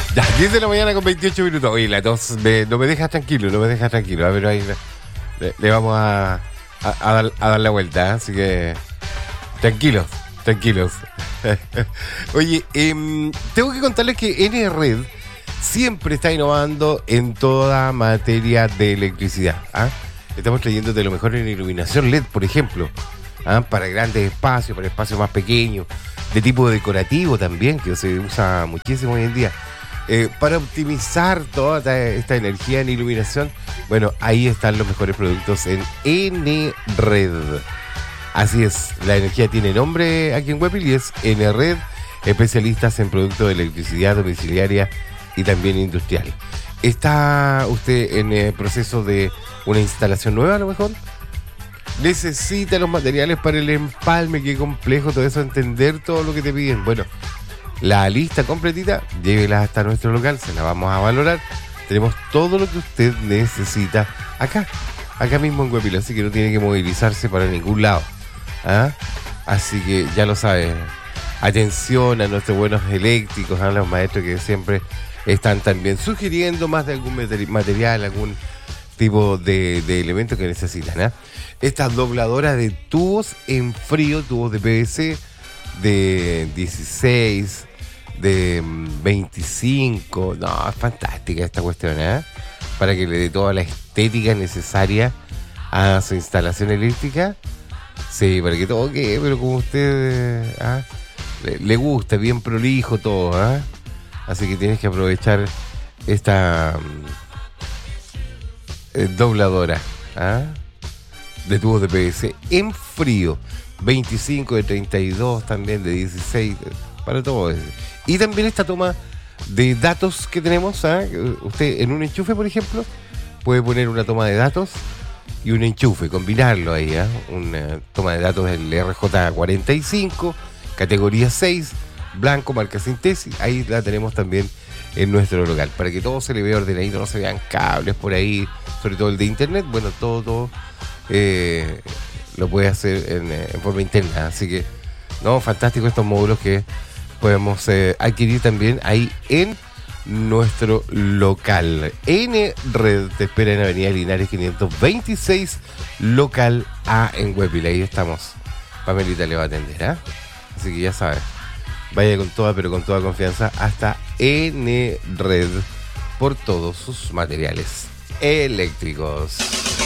Ya, 10 de la mañana con 28 minutos. Oye, la tos no me deja tranquilo, no me deja tranquilo. A ver, ahí le vamos a dar la vuelta, ¿eh? Así que tranquilos, tranquilos. Oye, tengo que contarles que NRed siempre está innovando en toda materia de electricidad. ¿Ah? Estamos trayéndote lo mejor en iluminación LED, por ejemplo, ¿ah? Para grandes espacios, para espacios más pequeños, de tipo decorativo también, que se usa muchísimo hoy en día. Para optimizar toda esta energía en iluminación, bueno, ahí están los mejores productos en NRed. Así es, la energía tiene nombre aquí en Wepil y es NRed, especialistas en productos de electricidad domiciliaria y también industrial. ¿Está usted en el proceso de una instalación nueva a lo mejor? ¿Necesita los materiales para el empalme? Qué complejo todo eso, entender todo lo que te piden. Bueno, la lista completita, llévela hasta nuestro local, se la vamos a valorar. Tenemos todo lo que usted necesita acá mismo en Wepil, así que no tiene que movilizarse para ningún lado. ¿Ah? Así que ya lo sabe. Atención a nuestros buenos eléctricos, a los maestros que siempre están también sugiriendo más de algún material, algún tipo de elemento que necesitan. ¿Ah? Estas dobladoras de tubos en frío, tubos de PVC de 16, de 25. No, es fantástica esta cuestión, ¿eh? Para que le dé toda la estética necesaria a su instalación eléctrica. Sí, para que todo quede, pero como usted le gusta, bien prolijo todo, ¿ah? Así que tienes que aprovechar esta dobladora, ¿ah? De tubos de PVC en frío. 25, de 32, también de 16, para todo eso. Y también esta toma de datos que tenemos, ¿ah? Usted en un enchufe, por ejemplo, puede poner una toma de datos y un enchufe, combinarlo ahí, ¿eh? Una toma de datos del RJ45, categoría 6, blanco, marca Sintesis. Ahí la tenemos también en nuestro local, para que todo se le vea ordenadito, no se vean cables por ahí, sobre todo el de internet. Bueno, todo lo puede hacer en forma interna. Así que, no, fantástico estos módulos que podemos adquirir también ahí en nuestro local. NRed te espera en Avenida Linares 526, local A en Wepil. Ahí estamos. Pamelita le va a atender, ¿eh? Así que ya sabes, vaya con toda, pero con toda confianza hasta NRed por todos sus materiales eléctricos.